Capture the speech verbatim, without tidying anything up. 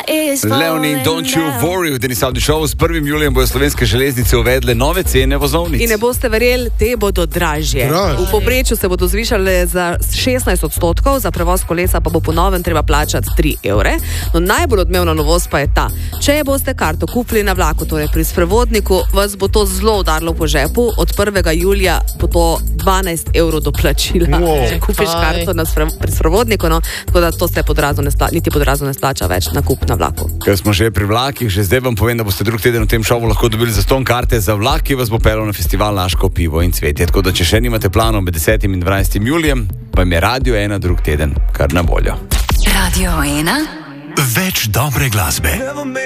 Leonin, don't you worry, v Denis Avdi Show. S prvim julijem bojo slovenske železnice uvedle nove cene vozovnic. In ne boste verjeli, te bodo dražje. Draž. V povprečju se bodo zvišale za šestnajst odstotkov, za prevoz kolesa pa bo po novem treba plačati tri evre. No, najbolj odmevna novost pa je ta. Če boste karto kupili na vlaku, torej pri sprevodniku, vas bo to zelo udarilo po žepu. Od prvega julija bo to dvanajst evrov do plačila. Wow. Če kupiš karto na spre, pri sprevodniku, no, tako da to se podrazno ne spla, niti podrazno ne splača več na kup na vlaku. Ker smo že pri vlakih, že zdaj vam povem, da boste drug teden v tem šovu lahko dobili zastonj karte za vlak, ki vas bo pelal na festival Laško pivo in cvetje. Tako da, če še nimate planov med desetim in dvanajstim julijem, vam je Radio ena drug teden kar na voljo. Radio ena. Več dobre glasbe.